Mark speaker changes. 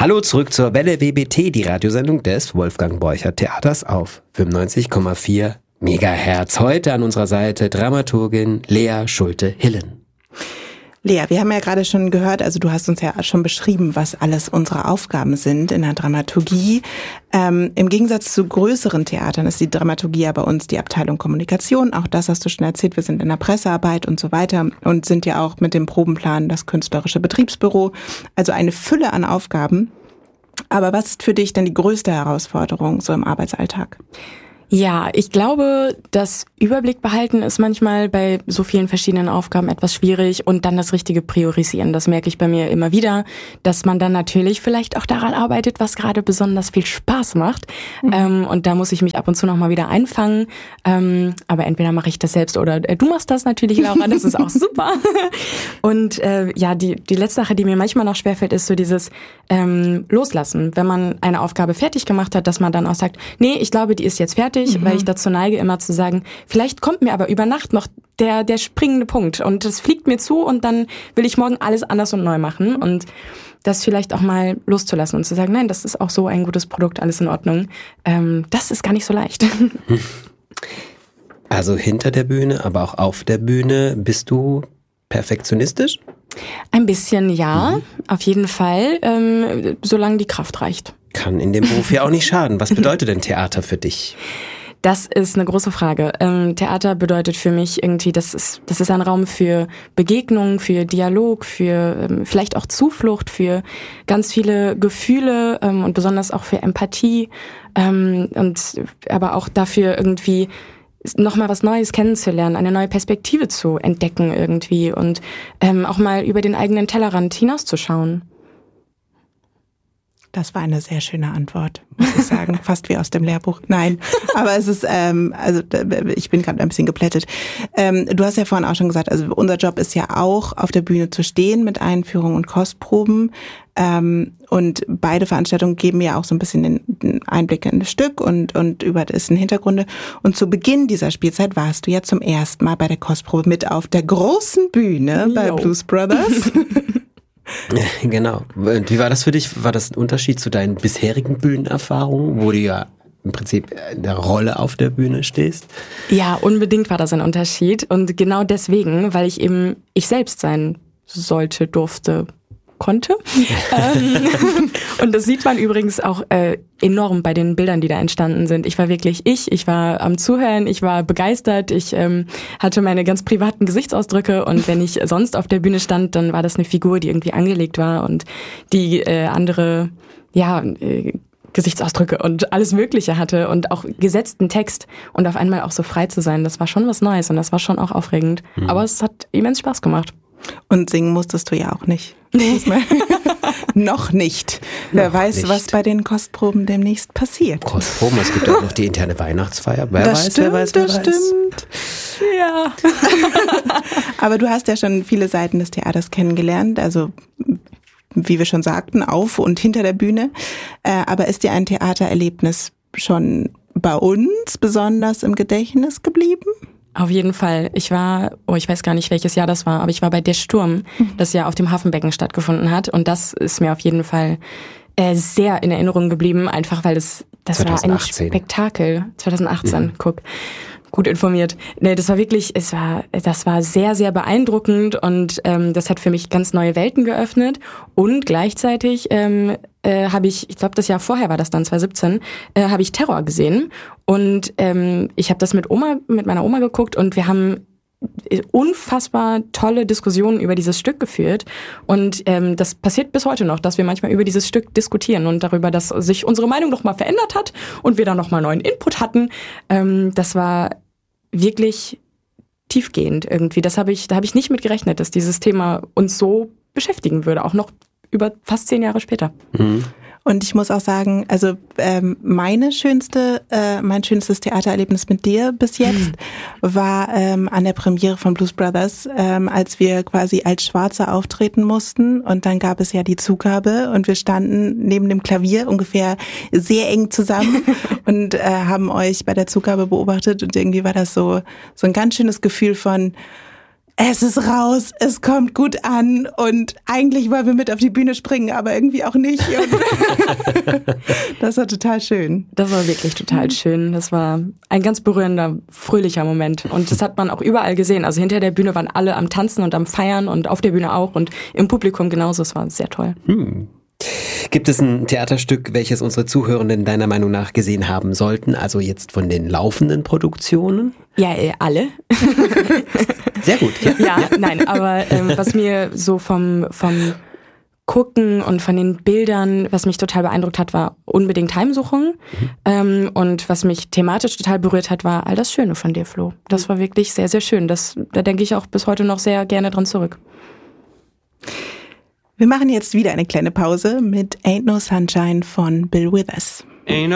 Speaker 1: Hallo zurück zur Welle WBT, die Radiosendung des Wolfgang Borchert Theaters auf 95,4 Megahertz. Heute an unserer Seite Dramaturgin Lea Schulte-Hillen.
Speaker 2: Lea, wir haben ja gerade schon gehört, also du hast uns ja schon beschrieben, was alles unsere Aufgaben sind in der Dramaturgie. Im Gegensatz zu größeren Theatern ist die Dramaturgie ja bei uns die Abteilung Kommunikation. Auch das hast du schon erzählt, wir sind in der Pressearbeit und so weiter und sind ja auch mit dem Probenplan das künstlerische Betriebsbüro. Also eine Fülle an Aufgaben. Aber was ist für dich denn die größte Herausforderung so im Arbeitsalltag?
Speaker 3: Ja, ich glaube, das Überblick behalten ist manchmal bei so vielen verschiedenen Aufgaben etwas schwierig und dann das richtige Priorisieren. Das merke ich bei mir immer wieder, dass man dann natürlich vielleicht auch daran arbeitet, was gerade besonders viel Spaß macht. Und da muss ich mich ab und zu noch mal wieder einfangen. Aber entweder mache ich das selbst oder du machst das natürlich, Laura, das ist auch super. Und die letzte Sache, die mir manchmal noch schwerfällt, ist so dieses Loslassen. Wenn man eine Aufgabe fertig gemacht hat, dass man dann auch sagt, nee, ich glaube, die ist jetzt fertig. Weil ich dazu neige, immer zu sagen, vielleicht kommt mir aber über Nacht noch der springende Punkt und das fliegt mir zu und dann will ich morgen alles anders und neu machen und das vielleicht auch mal loszulassen und zu sagen, nein, das ist auch so ein gutes Produkt, alles in Ordnung. Das ist gar nicht so leicht.
Speaker 1: Also hinter der Bühne, aber auch auf der Bühne, bist du perfektionistisch?
Speaker 3: Ein bisschen ja, auf jeden Fall, solange die Kraft reicht.
Speaker 1: Kann in dem Beruf ja auch nicht schaden. Was bedeutet denn Theater für dich?
Speaker 3: Das ist eine große Frage. Theater bedeutet für mich irgendwie, das ist ein Raum für Begegnung, für Dialog, für vielleicht auch Zuflucht, für ganz viele Gefühle und besonders auch für Empathie und aber auch dafür irgendwie nochmal was Neues kennenzulernen, eine neue Perspektive zu entdecken irgendwie und auch mal über den eigenen Tellerrand hinauszuschauen.
Speaker 2: Das war eine sehr schöne Antwort, muss ich sagen. Fast wie aus dem Lehrbuch. Nein, aber es ist, ich bin gerade ein bisschen geplättet. Du hast ja vorhin auch schon gesagt, also unser Job ist ja auch, auf der Bühne zu stehen mit Einführung und Kostproben. Und beide Veranstaltungen geben ja auch so ein bisschen den Einblick in das Stück und über dessen Hintergründe. Und zu Beginn dieser Spielzeit warst du ja zum ersten Mal bei der Kostprobe mit auf der großen Bühne bei Blues Brothers.
Speaker 1: Genau. Und wie war das für dich? War das ein Unterschied zu deinen bisherigen Bühnenerfahrungen, wo du ja im Prinzip in der Rolle auf der Bühne stehst?
Speaker 3: Ja, unbedingt war das ein Unterschied. Und genau deswegen, weil ich eben ich selbst sein sollte, durfte, konnte. Und das sieht man übrigens auch enorm bei den Bildern, die da entstanden sind. Ich war wirklich ich war am Zuhören, ich war begeistert, ich hatte meine ganz privaten Gesichtsausdrücke und wenn ich sonst auf der Bühne stand, dann war das eine Figur, die irgendwie angelegt war und die andere, Gesichtsausdrücke und alles Mögliche hatte und auch gesetzten Text und auf einmal auch so frei zu sein, das war schon was Neues und das war schon auch aufregend. Aber es hat immens Spaß gemacht.
Speaker 2: Und singen musstest du ja auch nicht. Noch nicht. Wer weiß, nicht. Was bei den Kostproben demnächst passiert.
Speaker 1: Kostproben, es gibt auch noch die interne Weihnachtsfeier. Wer weiß.
Speaker 2: Stimmt. Ja. Aber du hast ja schon viele Seiten des Theaters kennengelernt, also wie wir schon sagten, auf und hinter der Bühne. Aber ist dir ein Theatererlebnis schon bei uns besonders im Gedächtnis geblieben?
Speaker 3: Auf jeden Fall. Ich weiß gar nicht, welches Jahr das war, aber ich war bei Der Sturm, das ja auf dem Hafenbecken stattgefunden hat. Und das ist mir auf jeden Fall sehr in Erinnerung geblieben, einfach weil das 2018. War ein Spektakel. 2018, guck. Gut informiert. Nee, das war wirklich, das war sehr, sehr beeindruckend und das hat für mich ganz neue Welten geöffnet und gleichzeitig habe ich glaube das Jahr vorher war das dann 2017, habe ich Terror gesehen und ich habe das mit meiner Oma geguckt und wir haben unfassbar tolle Diskussionen über dieses Stück geführt und das passiert bis heute noch, dass wir manchmal über dieses Stück diskutieren und darüber, dass sich unsere Meinung noch mal verändert hat und wir dann noch mal neuen Input hatten. Das war wirklich tiefgehend irgendwie. Da habe ich nicht mit gerechnet, dass dieses Thema uns so beschäftigen würde, auch noch über fast 10 Jahre später.
Speaker 1: Mhm.
Speaker 2: Und ich muss auch sagen, also mein schönstes Theatererlebnis mit dir bis jetzt war an der Premiere von Blues Brothers, als wir quasi als Schwarze auftreten mussten und dann gab es ja die Zugabe und wir standen neben dem Klavier ungefähr sehr eng zusammen und haben euch bei der Zugabe beobachtet und irgendwie war das so ein ganz schönes Gefühl von es ist raus, es kommt gut an und eigentlich wollen wir mit auf die Bühne springen, aber irgendwie auch nicht. Und das war total schön.
Speaker 3: Das war wirklich total schön. Das war ein ganz berührender, fröhlicher Moment. Und das hat man auch überall gesehen. Also hinter der Bühne waren alle am Tanzen und am Feiern und auf der Bühne auch und im Publikum genauso. Es war sehr toll.
Speaker 1: Gibt es ein Theaterstück, welches unsere Zuhörenden deiner Meinung nach gesehen haben sollten? Also jetzt von den laufenden Produktionen?
Speaker 3: Ja, alle.
Speaker 1: Sehr gut.
Speaker 3: Ja, nein, aber was mir so vom Gucken und von den Bildern, was mich total beeindruckt hat, war unbedingt Heimsuchung. Und was mich thematisch total berührt hat, war All das Schöne von dir, Flo. Das war wirklich sehr, sehr schön. Da denke ich auch bis heute noch sehr gerne dran zurück.
Speaker 2: Wir machen jetzt wieder eine kleine Pause mit Ain't No Sunshine von Bill Withers.